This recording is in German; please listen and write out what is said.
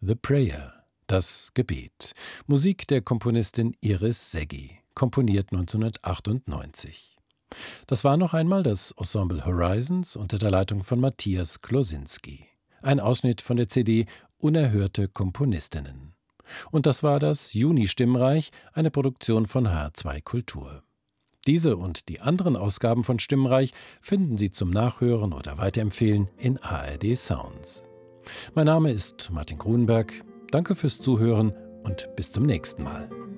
The Prayer, das Gebet. Musik der Komponistin Iris Szeggy, komponiert 1998. Das war noch einmal das Ensemble Horizons unter der Leitung von Matthias Klosinski. Ein Ausschnitt von der CD Unerhörte Komponistinnen. Und das war das Juni-Stimmreich, eine Produktion von H2 Kultur. Diese und die anderen Ausgaben von Stimmreich finden Sie zum Nachhören oder Weiterempfehlen in ARD Sounds. Mein Name ist Martin Grunberg. Danke fürs Zuhören und bis zum nächsten Mal.